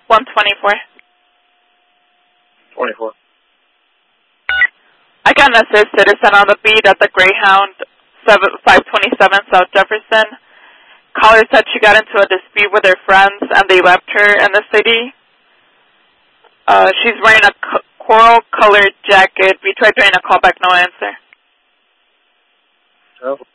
124. 24. I got an assist citizen on the beat at the Greyhound, 527 South Jefferson. Caller said she got into a dispute with her friends and they left her in the city. She's wearing a coral-colored jacket. We tried doing a callback, no answer. Oh.